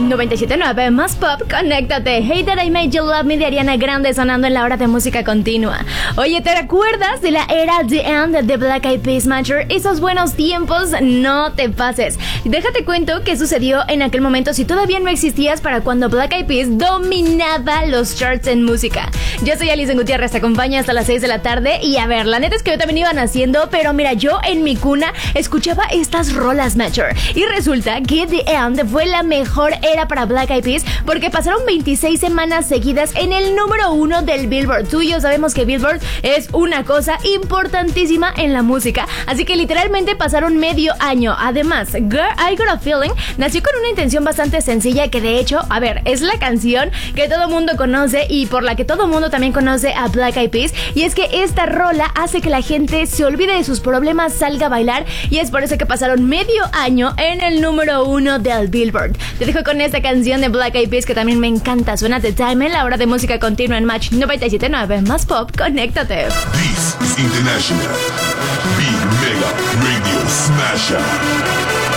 97.9 más pop, conéctate. Hey That I Made You Love Me de Ariana Grande sonando en la hora de música continua. Oye, ¿te recuerdas de la era The End de Black Eyed Peas, Matcher? Esos buenos tiempos, no te pases. Déjate cuento qué sucedió en aquel momento si todavía no existías para cuando Black Eyed Peas dominaba los charts en música. Yo soy Alison Gutiérrez, te acompaño hasta las 6 de la tarde. Y a ver, la neta es que yo también iba naciendo, pero mira, yo en mi cuna escuchaba estas rolas, Matcher. Y resulta que The End fue la mejor era para Black Eyed Peas porque pasaron 26 semanas seguidas en el número 1 del Billboard. Tú y yo sabemos que Billboard es una cosa importantísima en la música, así que literalmente pasaron medio año. Además, Girl, I Got a Feeling nació con una intención bastante sencilla que de hecho, a ver, es la canción que todo mundo conoce y por la que todo mundo también conoce a Black Eyed Peas, y es que esta rola hace que la gente se olvide de sus problemas, salga a bailar, y es por eso que pasaron medio año en el número 1 del Billboard. Te dejo con esta canción de Black Eyed Peas que también me encanta. Suena The Time en la hora de música continua en Match 97.9 más pop. Conéctate. This is International Big Mega Radio Smasher.